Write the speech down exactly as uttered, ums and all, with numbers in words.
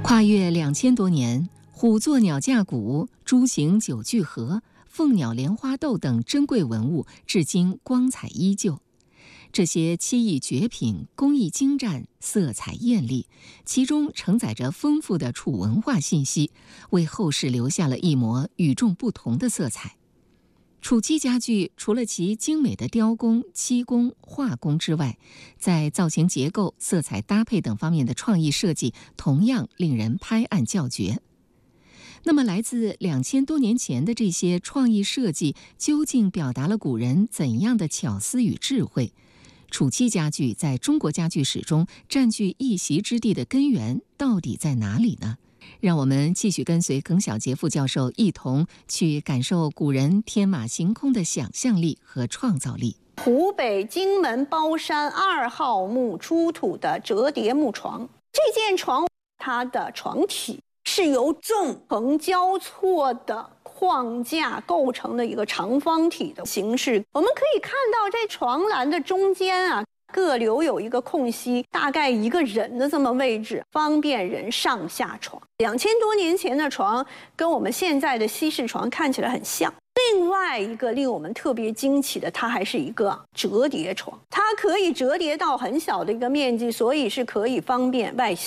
跨越两千多年，虎座鸟架鼓、猪形九句盒、凤鸟莲花豆等珍贵文物至今光彩依旧。这些漆艺绝品，工艺精湛，色彩艳丽，其中承载着丰富的楚文化信息，为后世留下了一抹与众不同的色彩。楚漆家具除了其精美的雕工、漆工、画工之外，在造型结构、色彩搭配等方面的创意设计同样令人拍案叫绝。那么，来自两千多年前的这些创意设计，究竟表达了古人怎样的巧思与智慧？楚漆家具在中国家具史中占据一席之地的根源到底在哪里呢？让我们继续跟随耿晓杰副教授一同去感受古人天马行空的想象力和创造力。 湖北荆门包山二号墓出土的折叠木床，这件床它的床体是由纵横交错的框架构成的一个长方体的形式。我们可以看到，这床栏的中间啊，各留有一个空隙，大概一个人的这么位置，方便人上下床。两千多年前的床跟我们现在的西式床看起来很像。另外一个令我们特别惊奇的，它还是一个折叠床，它可以折叠到很小的一个面积，所以是可以方便外